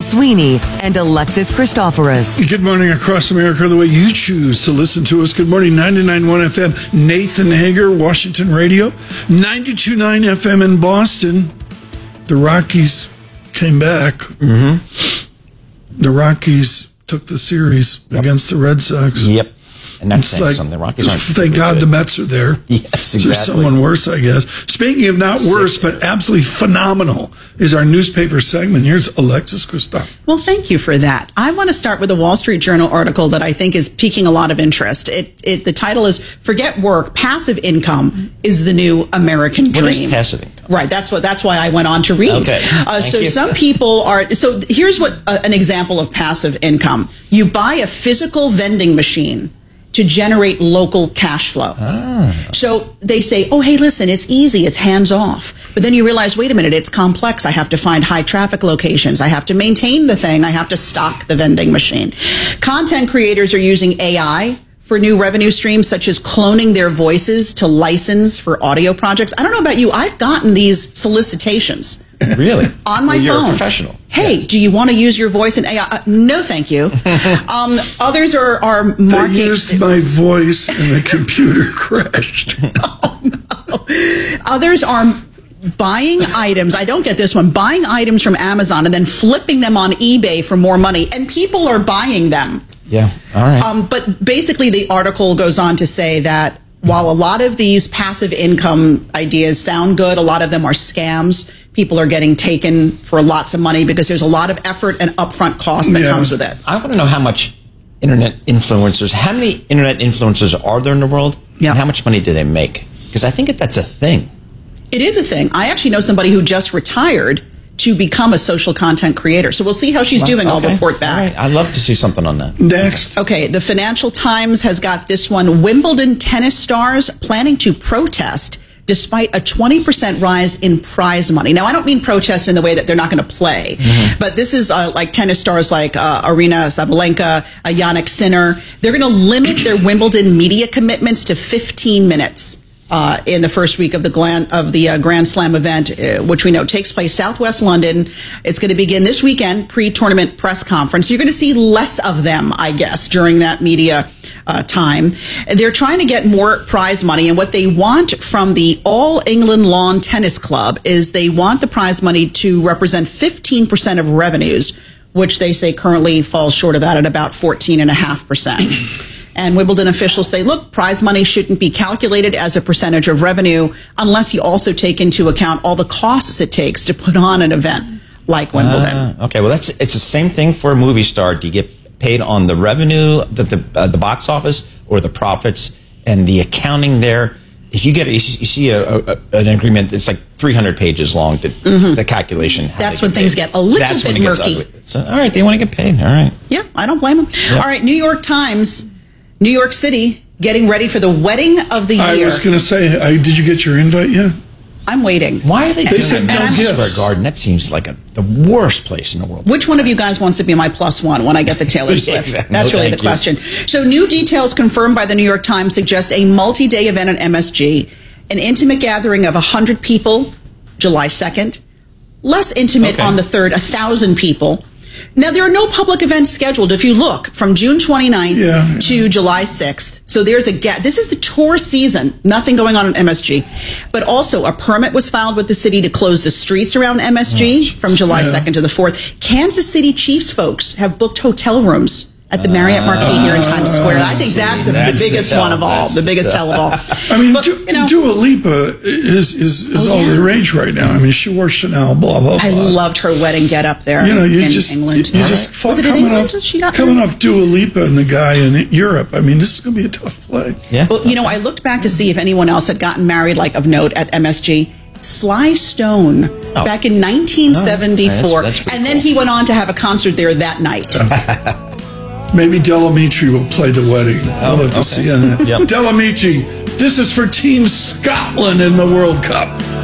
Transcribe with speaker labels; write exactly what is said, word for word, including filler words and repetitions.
Speaker 1: Sweeney, and Alexis Christoforous.
Speaker 2: Good morning across America, the way you choose to listen to us. Good morning, ninety-nine point one F M, Nathan Hager, Washington Radio. ninety-two point nine F M in Boston. The Rockies came back.
Speaker 3: Mm-hmm.
Speaker 2: The Rockies took the series yep. against the Red Sox.
Speaker 3: Yep. And that's
Speaker 2: it's
Speaker 3: saying
Speaker 2: like,
Speaker 3: something. The Rockies aren't
Speaker 2: thank God
Speaker 3: good.
Speaker 2: the Mets are there.
Speaker 3: Yes, exactly.
Speaker 2: There's someone worse, I guess. Speaking of not worse, Sick. but absolutely phenomenal, is our newspaper segment. Here's Alexis Christoforous.
Speaker 4: Well, thank you for that. I want to start with a Wall Street Journal article that I think is piquing a lot of interest. It, it the title is "Forget Work, Passive Income is the New American Dream."
Speaker 3: What is passive income?
Speaker 4: Right. That's what. That's why I went on to read.
Speaker 3: Okay.
Speaker 4: Uh, so
Speaker 3: you.
Speaker 4: some people are. So here's what uh, an example of passive income: you buy a physical vending machine to generate local cash flow.
Speaker 3: Ah.
Speaker 4: So they say, oh, hey, listen, it's easy, it's hands off. But then you realize, wait a minute, it's complex. I have to find high traffic locations. I have to maintain the thing. I have to stock the vending machine. Content creators are using A I for new revenue streams, such as cloning their voices to license for audio projects. I don't know about you. I've gotten these solicitations.
Speaker 3: Really?
Speaker 4: On my
Speaker 3: well, you're
Speaker 4: phone.
Speaker 3: You're a professional.
Speaker 4: Hey, yes. Do you want to use your voice in A I? Uh, no, thank you. um, others are, are marking.
Speaker 2: They used my voice and the computer crashed.
Speaker 4: Oh, no. Others are buying items. I don't get this one. Buying items from Amazon and then flipping them on eBay for more money. And people are buying them.
Speaker 3: Yeah. All right.
Speaker 4: Um, but basically, the article goes on to say that while a lot of these passive income ideas sound good, a lot of them are scams. People are getting taken for lots of money because there's a lot of effort and upfront cost that
Speaker 2: yeah.
Speaker 4: comes with it.
Speaker 3: I want to know how much internet influencers, how many internet influencers are there in the world?
Speaker 4: Yeah.
Speaker 3: And how much money do they make? Because I think that that's a thing.
Speaker 4: It is a thing. I actually know somebody who just retired to become a social content creator. So we'll see how she's
Speaker 3: well,
Speaker 4: doing.
Speaker 3: Okay.
Speaker 4: I'll report back.
Speaker 3: All right. I'd love to see something on that.
Speaker 2: Next.
Speaker 4: Okay, the Financial Times has got this one. Wimbledon tennis stars planning to protest despite a twenty percent rise in prize money. Now, I don't mean protest in the way that they're not going to play, mm-hmm. but this is uh, like tennis stars like uh, Arina Sabalenka, uh, Yannick Sinner. They're going to limit their Wimbledon media commitments to fifteen minutes. Uh, in the first week of the Grand, of the uh, Grand Slam event, uh, which we know takes place Southwest London. It's going to begin this weekend, pre-tournament press conference. You're going to see less of them, I guess, during that media uh, time. They're trying to get more prize money, and what they want from the All England Lawn Tennis Club is they want the prize money to represent fifteen percent of revenues, which they say currently falls short of that at about fourteen point five percent. And Wimbledon officials say, look, prize money shouldn't be calculated as a percentage of revenue unless you also take into account all the costs it takes to put on an event like Wimbledon.
Speaker 3: Uh, okay, well, that's it's the same thing for a movie star. Do you get paid on the revenue, the the, uh, the box office, or the profits? And the accounting there, if you get, you see a, a, an agreement that's like three hundred pages long, the, mm-hmm. the calculation.
Speaker 4: That's when things get a little
Speaker 3: that's
Speaker 4: bit
Speaker 3: when it
Speaker 4: murky.
Speaker 3: Gets ugly. So, all right, they want to get paid. All right.
Speaker 4: Yeah, I don't blame them. Yep. All right, New York Times. New York City getting ready for the wedding of the year.
Speaker 2: I was going to say, I, did you get your invite yet?
Speaker 4: I'm waiting.
Speaker 3: Why are they,
Speaker 2: they
Speaker 3: doing
Speaker 2: said
Speaker 3: a
Speaker 2: no
Speaker 3: Madison
Speaker 2: gifts.
Speaker 3: Square Garden? That seems like a, the worst place in the world.
Speaker 4: Which one of you guys wants to be my plus one when I get the Taylor Swift?
Speaker 3: Exactly.
Speaker 4: That's
Speaker 3: No,
Speaker 4: really the
Speaker 3: thank you.
Speaker 4: question. So new details confirmed by the New York Times suggest a multi-day event at M S G, an intimate gathering of one hundred people, July second. Less intimate
Speaker 3: Okay.
Speaker 4: on the third, one thousand people. Now, there are no public events scheduled. If you look from June twenty-ninth
Speaker 2: yeah, yeah.
Speaker 4: to July sixth. So there's a gap. This is the tour season. Nothing going on at M S G. But also a permit was filed with the city to close the streets around M S G oh, from July yeah. second to the fourth. Kansas City Chiefs folks have booked hotel rooms at the Marriott Marquis here in Times Square. I think that's the,
Speaker 3: That's
Speaker 4: the biggest
Speaker 3: the tell.
Speaker 4: one of all.
Speaker 3: That's
Speaker 4: the
Speaker 3: the
Speaker 4: biggest
Speaker 3: tell.
Speaker 4: tell of all.
Speaker 2: I mean,
Speaker 4: but,
Speaker 2: Du-
Speaker 4: you know,
Speaker 2: Dua Lipa is is, is
Speaker 4: Oh,
Speaker 2: all
Speaker 4: yeah.
Speaker 2: the rage right now. I mean, she wore Chanel, blah, blah, blah.
Speaker 4: I loved her wedding get up there
Speaker 2: You know, you
Speaker 4: in
Speaker 2: just,
Speaker 4: England.
Speaker 2: you, you just fall,
Speaker 4: Was it in
Speaker 2: coming
Speaker 4: England
Speaker 2: off,
Speaker 4: that she got
Speaker 2: coming
Speaker 4: married?
Speaker 2: off Dua Lipa and the guy in Europe. I mean, this is going to be a tough play.
Speaker 3: Yeah.
Speaker 4: Well, you know, I looked back to see if anyone else had gotten married, like of note, at M S G. Sly Stone,
Speaker 3: Oh.
Speaker 4: back in nineteen seventy-four.
Speaker 3: Oh, that's- that's pretty
Speaker 4: and then
Speaker 3: cool.
Speaker 4: he went on to have a concert there that night.
Speaker 2: Maybe Delamitri will play the wedding.
Speaker 3: Oh,
Speaker 2: we'll have to
Speaker 3: okay.
Speaker 2: see on that.
Speaker 3: Yep.
Speaker 2: Delamitri, this is for Team Scotland in the World Cup.